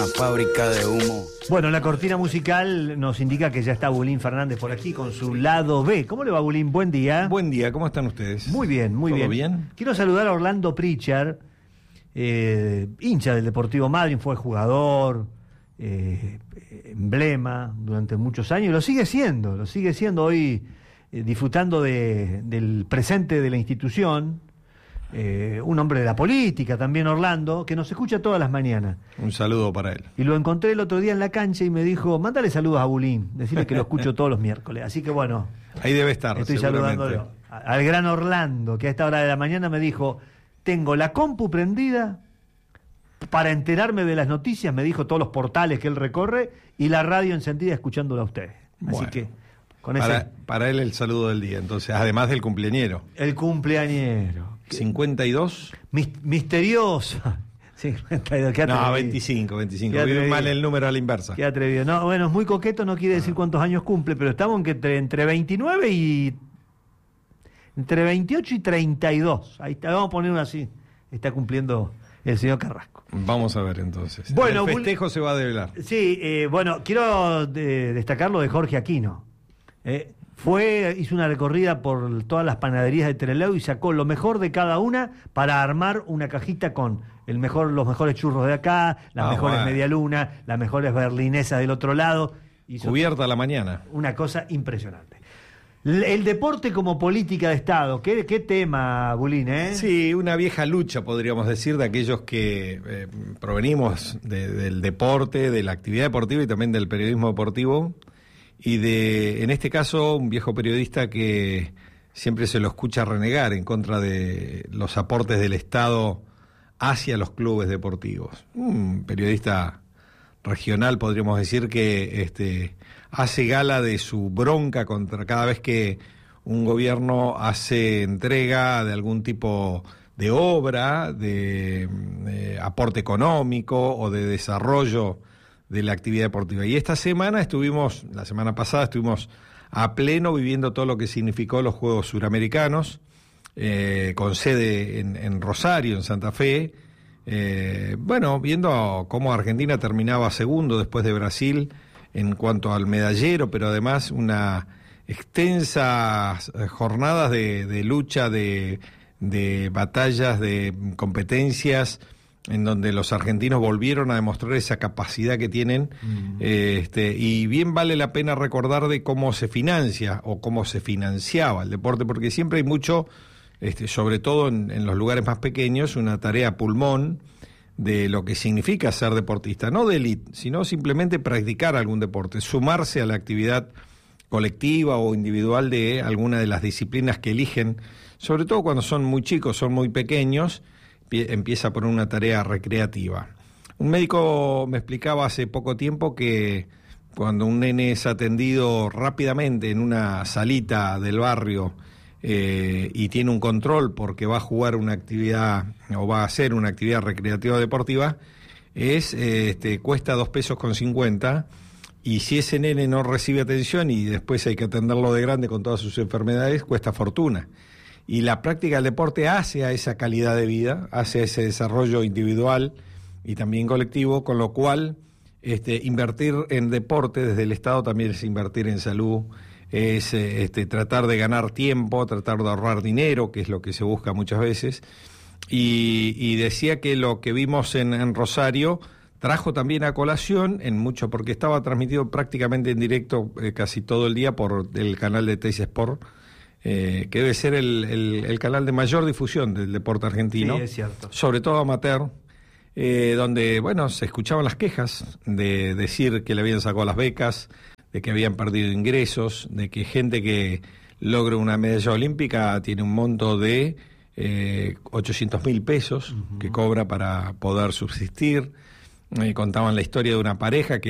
Fábrica de humo. Bueno, la cortina musical nos indica que ya está Bulín Fernández por aquí con su lado B. ¿Cómo le va, Bulín? Buen día. Buen día, ¿cómo están ustedes? Muy bien, muy bien. ¿Todo bien? Quiero saludar a Orlando Pritchard, hincha del Deportivo Madryn, fue jugador, emblema durante muchos años, y lo sigue siendo hoy, disfrutando del presente de la institución. Un hombre de la política también, Orlando, que nos escucha todas las mañanas. Un saludo para él. Y lo encontré el otro día en la cancha y me dijo, mándale saludos a Bulín, decirle que lo escucho todos los miércoles. Así que bueno, ahí debe estar. Estoy saludándolo al gran Orlando, que a esta hora de la mañana me dijo, tengo la compu prendida para enterarme de las noticias, me dijo todos los portales que él recorre, y la radio encendida escuchándolo a ustedes. Así Bueno, que con para él el saludo del día, entonces, además del cumpleañero. El cumpleañero. 52. Misteriosa. 52, qué atrevido. No, 25. Vive mal el número a la inversa. Qué atrevido. No, bueno, es muy coqueto, no quiere decir cuántos años cumple, pero estamos en que entre 29 y... entre 28 y 32. Ahí está, vamos a poner uno así. Está cumpliendo el señor Carrasco. Vamos a ver entonces. Bueno, el festejo se va a develar. Sí, bueno, quiero destacar lo de Jorge Aquino. Hizo una recorrida por todas las panaderías de Trelew y sacó lo mejor de cada una para armar una cajita con los mejores churros de acá, las mejores medialunas, las mejores berlinesas del otro lado. Cubierta a la mañana. Una cosa impresionante. El deporte como política de Estado, ¿qué tema, Bulín? Sí, una vieja lucha, podríamos decir, de aquellos que provenimos del deporte, de la actividad deportiva y también del periodismo deportivo. Y en este caso, un viejo periodista que siempre se lo escucha renegar en contra de los aportes del Estado hacia los clubes deportivos. Un periodista regional, podríamos decir, que hace gala de su bronca contra cada vez que un gobierno hace entrega de algún tipo de obra, de aporte económico o de desarrollo de la actividad deportiva. Y la semana pasada estuvimos a pleno viviendo todo lo que significó los Juegos Suramericanos, con sede en Rosario, en Santa Fe, viendo cómo Argentina terminaba segundo después de Brasil en cuanto al medallero, pero además una extensa jornadas de lucha, de batallas, de competencias, en donde los argentinos volvieron a demostrar esa capacidad que tienen, y bien vale la pena recordar de cómo se financia o cómo se financiaba el deporte, porque siempre hay mucho, sobre todo en los lugares más pequeños, una tarea pulmón de lo que significa ser deportista, no de élite, sino simplemente practicar algún deporte, sumarse a la actividad colectiva o individual de alguna de las disciplinas que eligen, sobre todo cuando son muy chicos, son muy pequeños. Empieza por una tarea recreativa. Un médico me explicaba hace poco tiempo que cuando un nene es atendido rápidamente en una salita del barrio y tiene un control porque va a jugar una actividad o va a hacer una actividad recreativa o deportiva, cuesta 2,50 pesos, y si ese nene no recibe atención y después hay que atenderlo de grande con todas sus enfermedades, cuesta fortuna. Y la práctica del deporte hace a esa calidad de vida, hace a ese desarrollo individual y también colectivo, con lo cual invertir en deporte desde el Estado también es invertir en salud, es tratar de ganar tiempo, tratar de ahorrar dinero, que es lo que se busca muchas veces. Y decía que lo que vimos en Rosario trajo también a colación, porque estaba transmitido prácticamente en directo casi todo el día por el canal de Teis Sport, que debe ser el canal de mayor difusión del deporte argentino, sí, es cierto, sobre todo amateur, donde se escuchaban las quejas de decir que le habían sacado las becas, de que habían perdido ingresos, de que gente que logra una medalla olímpica tiene un monto de 800.000 pesos que cobra para poder subsistir. Contaban la historia de una pareja que